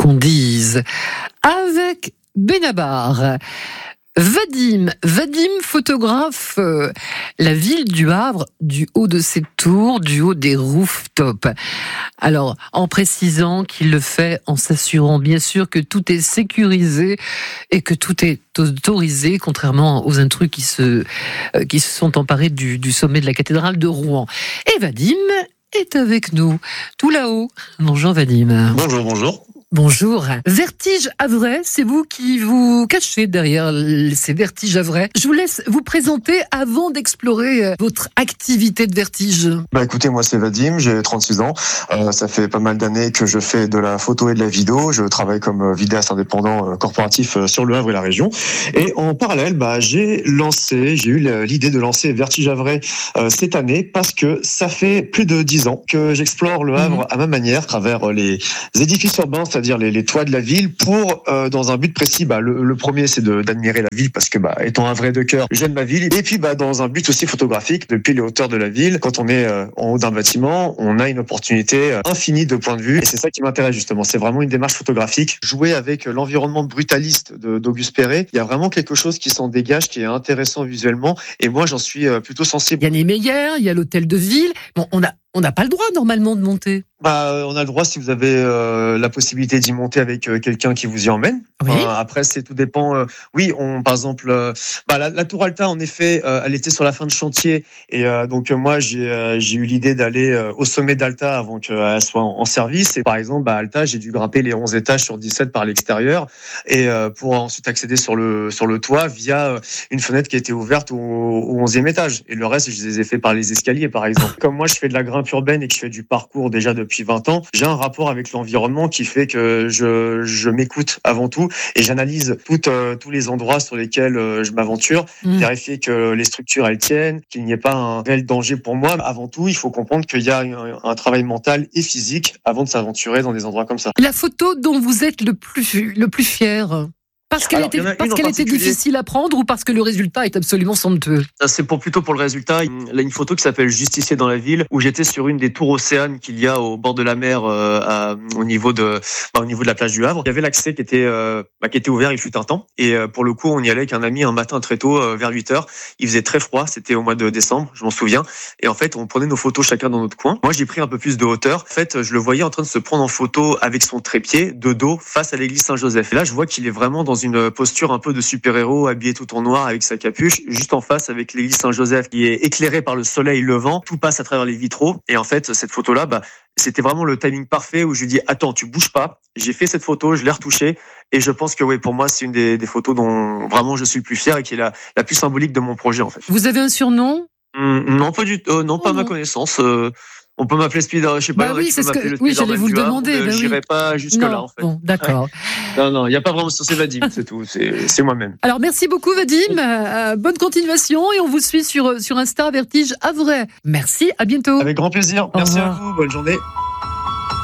qu'on dise. Avec Benabar. Vadim, photographe la ville du Havre du haut de ses tours, du haut des rooftops. Alors, en précisant qu'il le fait en s'assurant bien sûr que tout est sécurisé et que tout est autorisé, contrairement aux intrus qui se sont emparés du sommet de la cathédrale de Rouen. Et Vadim est avec nous, tout là-haut. Bonjour Vadim. Bonjour. Bonjour. Vertige Havrais, c'est vous qui vous cachez derrière ces Vertiges Havrais. Je vous laisse vous présenter avant d'explorer votre activité de vertige. Écoutez, moi c'est Vadim, j'ai 36 ans. Ça fait pas mal d'années que je fais de la photo et de la vidéo. Je travaille comme vidéaste indépendant corporatif sur le Havre et la région. Et en parallèle, j'ai eu l'idée de lancer Vertige Havrais cette année parce que ça fait plus de 10 ans que j'explore le Havre à ma manière, à travers les édifices urbains, c'est-à-dire les toits de la ville, pour dans un but précis. Le premier, c'est d'admirer la ville parce que étant un vrai de cœur, j'aime ma ville. Et puis dans un but aussi photographique, depuis les hauteurs de la ville, quand on est en haut d'un bâtiment, on a une opportunité infinie de points de vue. Et c'est ça qui m'intéresse justement. C'est vraiment une démarche photographique. Jouer avec l'environnement brutaliste d'Auguste Perret, il y a vraiment quelque chose qui s'en dégage, qui est intéressant visuellement. Et moi, j'en suis plutôt sensible. Il y a Niemeyer, il y a l'hôtel de ville. Bon, on n'a pas le droit normalement de monter. On a le droit si vous avez la possibilité d'y monter avec quelqu'un qui vous y emmène. Oui. Après, tout dépend. Par exemple, la Tour Alta, en effet, elle était sur la fin de chantier. Et donc, moi, j'ai eu l'idée d'aller au sommet d'Alta avant qu'elle soit en service. Et par exemple, à Alta, j'ai dû grimper les 11 étages sur 17 par l'extérieur. Et pour ensuite accéder sur le toit via une fenêtre qui était ouverte au 11e étage. Et le reste, je les ai fait par les escaliers, par exemple. Comme moi, je fais de la grimpe urbaine et que je fais du parcours déjà depuis 20 ans, j'ai un rapport avec l'environnement qui fait que je m'écoute avant tout et j'analyse tous les endroits sur lesquels je m'aventure, vérifier que les structures elles tiennent, qu'il n'y ait pas un réel danger pour moi. Avant tout, il faut comprendre qu'il y a un travail mental et physique avant de s'aventurer dans des endroits comme ça. La photo dont vous êtes le plus fier, parce qu'elle était difficile à prendre ou parce que le résultat est absolument somptueux? C'est plutôt pour le résultat. Il y a une photo qui s'appelle Justicier dans la ville, où j'étais sur une des tours Océane qu'il y a au bord de la mer, au niveau de la plage du Havre. Il y avait l'accès qui était ouvert, il fut un temps. Et pour le coup, on y allait avec un ami un matin très tôt, vers 8h. Il faisait très froid, c'était au mois de décembre, je m'en souviens. Et en fait, on prenait nos photos chacun dans notre coin. Moi, j'ai pris un peu plus de hauteur. En fait, je le voyais en train de se prendre en photo avec son trépied, de dos, face à l'église Saint-Joseph. Et là, je vois qu'il est vraiment dans une posture un peu de super-héros, habillé tout en noir avec sa capuche, juste en face avec l'église Saint-Joseph qui est éclairée par le soleil levant, tout passe à travers les vitraux. Et en fait, cette photo-là, c'était vraiment le timing parfait où je lui dis « Attends, tu bouges pas ». J'ai fait cette photo, je l'ai retouchée et je pense que pour moi, c'est une des photos dont vraiment je suis le plus fier et qui est la plus symbolique de mon projet en fait. Vous avez un surnom? Non, pas du tout. Non, pas à ma connaissance. On peut m'appeler Spider, je sais pas. J'allais vous le demander. J'irai pas jusque-là, en fait. Bon, d'accord. Non, il n'y a pas vraiment c'est Vadim, c'est tout. C'est moi-même. Alors, merci beaucoup, Vadim. Bonne continuation et on vous suit sur Insta, Vertige Havrais. Merci, à bientôt. Avec grand plaisir. Merci à vous. Bonne journée.